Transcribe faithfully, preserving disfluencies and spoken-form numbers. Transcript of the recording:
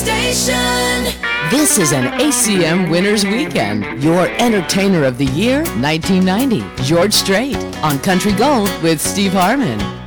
station. This is an A C M Winners Weekend. Your Entertainer of the Year, nineteen ninety, George Strait, on Country Gold with Steve Harmon.